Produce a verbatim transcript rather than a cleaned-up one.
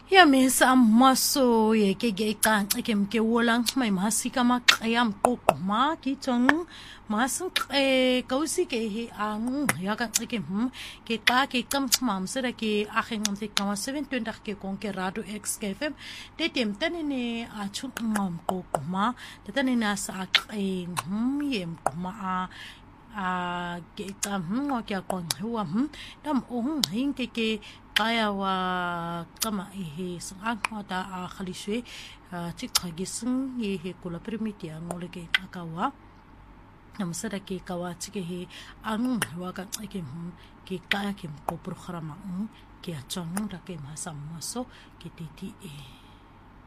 Ya mesa maso ye ke ke ka ke mke wolang mai masika ma qyam qoqma ki tong masan e kausi ke he ang ya ka ke hm ke ka ke kam mam sera ke akhen ngam se kama seven twenty ke kon ke rado x ke fm te tem tane ne a chu mam qoqma te tane na sa e hm yem ma a a ke ka hm wa ke kon huwa hm dam ong hin ke ke kaya wa kama ihe sang angmata a khaliswe chikha sung ye he kula permiti angole ke akawa namsada ke kawa chike he ang wa ka ke ke kaya ke ko programa ke achang ra ke masam maso ke titi e